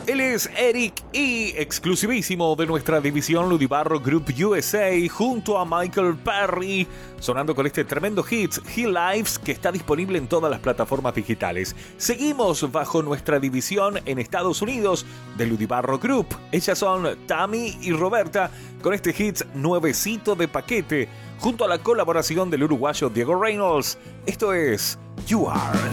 Él es Eric E., exclusivísimo de nuestra división Ludibarro Group USA, junto a Michael Perry, sonando con este tremendo hit, He Lives, que está disponible en todas las plataformas digitales. Seguimos bajo nuestra división en Estados Unidos de Ludibarro Group. Ellas son Tammy y Roberta, con este hit nuevecito de paquete, junto a la colaboración del uruguayo Diego Reynolds. Esto es You Are.